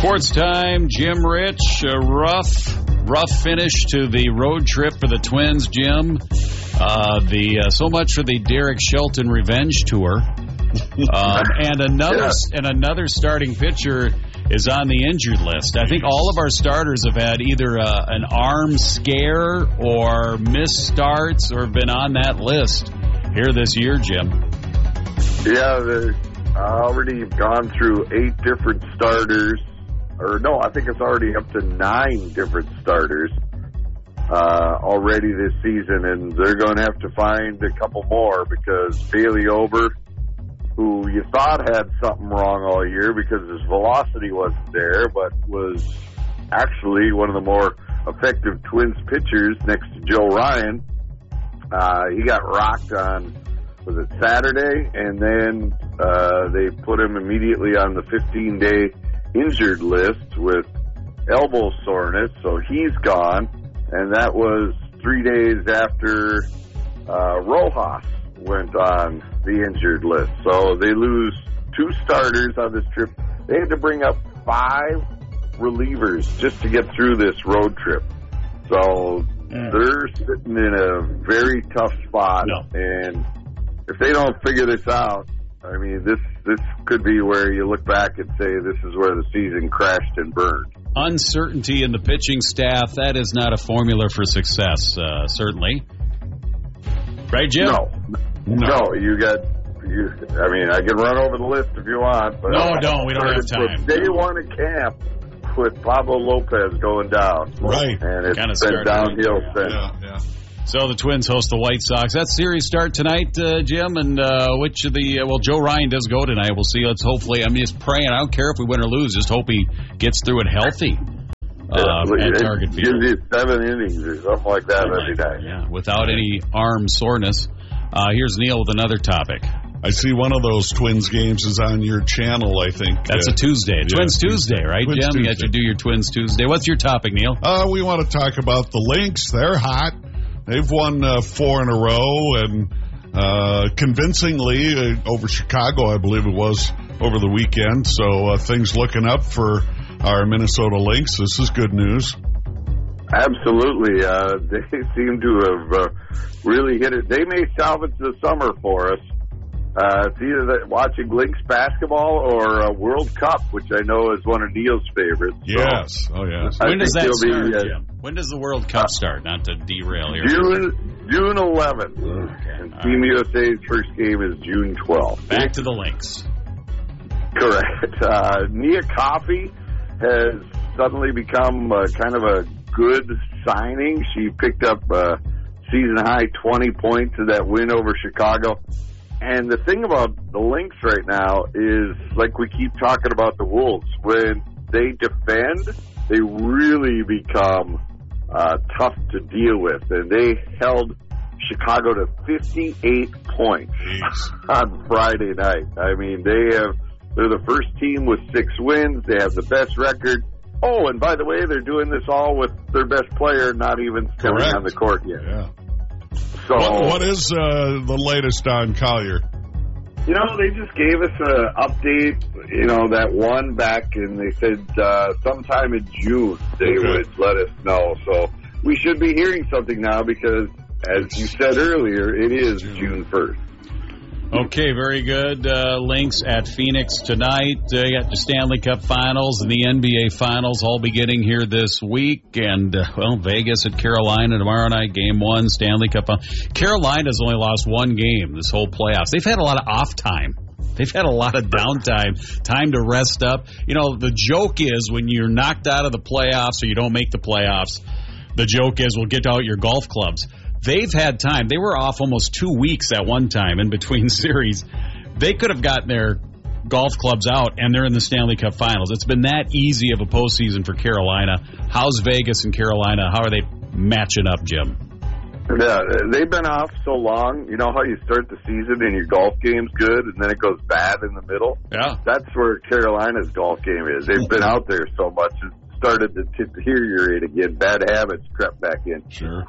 Sports time, Jim Rich. A rough finish to the road trip for the Twins, Jim. So much for the Derek Shelton Revenge Tour. And another starting pitcher is on the injured list. I think all of our starters have had either an arm scare or missed starts or been on that list here this year, Jim. Yeah, they've already gone through 8 different starters. Or no, I think it's already up to 9 different starters already this season, and they're going to have to find a couple more because Bailey Ober, who you thought had something wrong all year because his velocity wasn't there, but was actually one of the more effective Twins pitchers next to Joe Ryan. He got rocked on, was it Saturday? And then they put him immediately on the 15-day injured list with elbow soreness, so he's gone. And that was 3 days after Rojas went on the injured list. So they lose 2 starters on this trip. They had to bring up 5 relievers just to get through this road trip. So they're sitting in a very tough spot. No. And if they don't figure this out, I mean, this could be where you look back and say this is where the season crashed and burned. Uncertainty in the pitching staff, that is not a formula for success, certainly. Right, Jim? No, I mean, I can run over the list if you want. But no, don't. We don't have time. Day one of camp with Pablo Lopez going down. Right. And it's been downhill since. Yeah. So the Twins host the White Sox. That series start tonight, Jim, and Joe Ryan does go tonight. We'll see. Let's hopefully, I'm just praying. I don't care if we win or lose. Just hope he gets through it healthy at Target Field. Gives you 7 innings or something like that every day. Yeah, without any arm soreness. Here's Neil with another topic. I see one of those Twins games is on your channel, I think. That's a Tuesday. Twins Tuesday, right, Twins Jim? Tuesday. You got to do your Twins Tuesday. What's your topic, Neil? We want to talk about the Lynx. They're hot. They've won 4 in a row, and convincingly over Chicago, I believe it was, over the weekend. So things looking up for our Minnesota Lynx. This is good news. Absolutely. They seem to have really hit it. They may salvage the summer for us. It's either watching Lynx basketball or World Cup, which I know is one of Neil's favorites. Yes. So oh, yes. When does that start, Jim? When does the World Cup start? Not to derail here. June 11th. Okay. And Team USA's first game is June 12th. Back to the Lynx. Correct. Nia Coffey has suddenly become kind of a good signing. She picked up season-high 20 points in that win over Chicago. And the thing about the Lynx right now is, like we keep talking about the Wolves, when they defend, they really become tough to deal with. And they held Chicago to 58 points on Friday night. I mean, they're the first team with 6 wins. They have the best record. Oh, and by the way, they're doing this all with their best player not even stepping on the court yet. Yeah. So, what is the latest on Collier? You know, they just gave us an update, that one back, and they said sometime in June they would let us know. So we should be hearing something now because, as you said earlier, it is June 1st. Okay, very good. Lynx at Phoenix tonight. You got the Stanley Cup Finals and the NBA Finals all beginning here this week. And, Vegas at Carolina tomorrow night, Game 1, Stanley Cup. Carolina's only lost 1 game this whole playoffs. They've had a lot of off time. They've had a lot of downtime, time to rest up. The joke is when you're knocked out of the playoffs or you don't make the playoffs, the joke is, well, get out your golf clubs. They've had time. They were off almost 2 weeks at one time in between series. They could have gotten their golf clubs out, and they're in the Stanley Cup Finals. It's been that easy of a postseason for Carolina. How's Vegas and Carolina? How are they matching up, Jim? Yeah, they've been off so long. You know how you start the season and your golf game's good, and then it goes bad in the middle? Yeah. That's where Carolina's golf game is. They've been out there so much, it started to deteriorate again. Bad habits crept back in. Sure.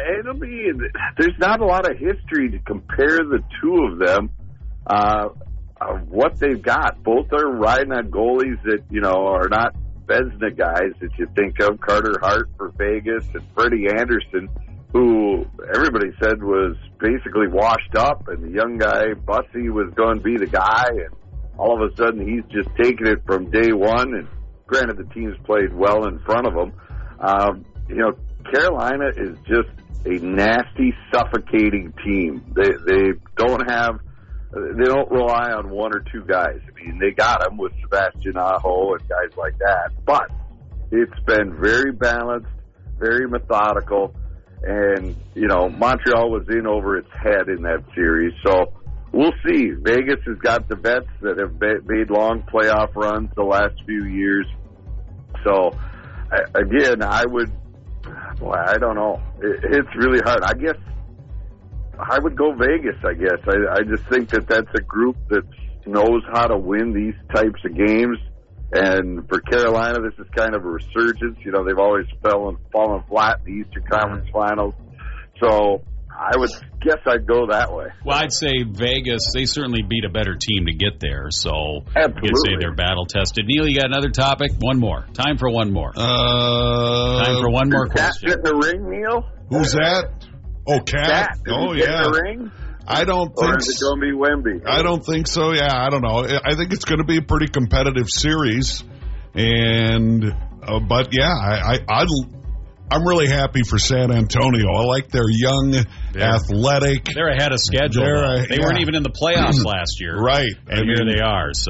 There's not a lot of history to compare the two of them. what they've got. Both are riding on goalies that, are not Vezina guys that you think of. Carter Hart for Vegas and Freddie Anderson, who everybody said was basically washed up, and the young guy, Bussy, was going to be the guy, and all of a sudden he's just taking it from day one, and granted the team's played well in front of him. Carolina is just a nasty, suffocating team. They don't rely on one or two guys. I mean, they got them with Sebastian Aho and guys like that, but it's been very balanced, very methodical, and, Montreal was in over its head in that series, so we'll see. Vegas has got the vets that have made long playoff runs the last few years, so, again, I don't know. It's really hard. I guess I would go Vegas, I guess. I just think that's a group that knows how to win these types of games. And for Carolina, this is kind of a resurgence. They've always fallen flat in the Eastern Conference Finals. So I would guess I'd go that way. Well, I'd say Vegas, they certainly beat a better team to get there. So absolutely. You'd say they're battle-tested. Neil, you got another topic? One more. Time for one more. Time for one more question. Cat get in the ring, Neil? Who's that? Oh, Cat. Oh, yeah. Get in the ring? I don't think so. Or is it going to be Wemby? I don't think so. Yeah, I don't know. I think it's going to be a pretty competitive series. And, but yeah, I'm really happy for San Antonio. I like their young, athletic. They're ahead of schedule. They weren't even in the playoffs last year. Right. And here they are. So,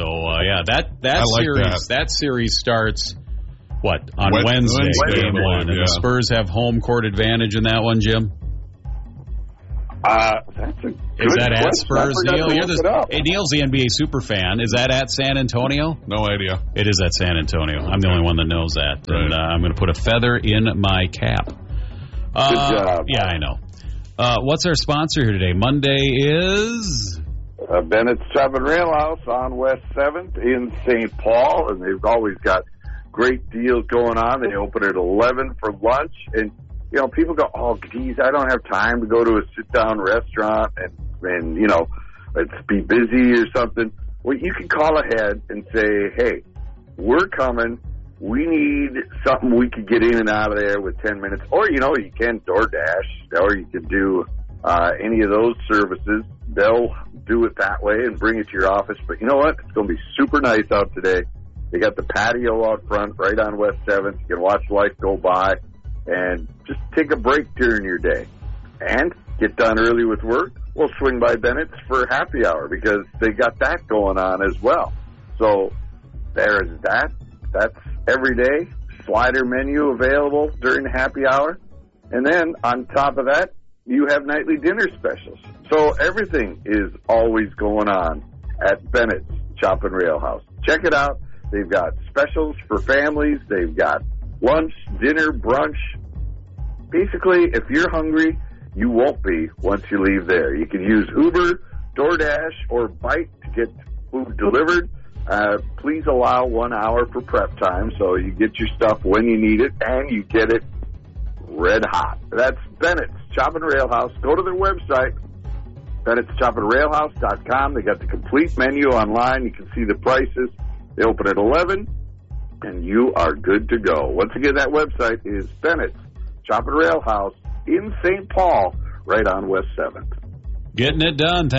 that series starts, on Wednesday, game one. And the Spurs have home court advantage in that one, Jim? Is that at Spurs, Neil? Neil's the NBA super fan. Is that at San Antonio? No idea. It is at San Antonio. I'm the only one that knows that. Right. And I'm going to put a feather in my cap. Good job. Yeah, I know. What's our sponsor here today? Monday is... Bennett's Chop and Rail House on West 7th in St. Paul. And they've always got great deals going on. They open at 11 for lunch. And people go, oh, geez, I don't have time to go to a sit-down restaurant and let's be busy or something. Well, you can call ahead and say, hey, we're coming. We need something we could get in and out of there with 10 minutes. Or, you can DoorDash, or you can do any of those services. They'll do it that way and bring it to your office. But you know what? It's going to be super nice out today. They got the patio out front right on West 7th. You can watch life go by and just take a break during your day and get done early with work. We'll swing by Bennett's for happy hour because they got that going on as well. So there is that. That's every day. Slider menu available during the happy hour. And then on top of that, you have nightly dinner specials. So everything is always going on at Bennett's Chop and Rail House. Check it out. They've got specials for families. They've got lunch, dinner, brunch. Basically, if you're hungry, you won't be once you leave there. You can use Uber, DoorDash, or Bite to get food delivered. Please allow 1 hour for prep time so you get your stuff when you need it and you get it red hot. That's Bennett's Chop and Rail House. Go to their website, Bennett'sChopandRailHouse.com. They got the complete menu online. You can see the prices. They open at 11, and you are good to go. Once again, that website is Bennett's Chop and Rail House in St. Paul, right on West 7th. Getting it done.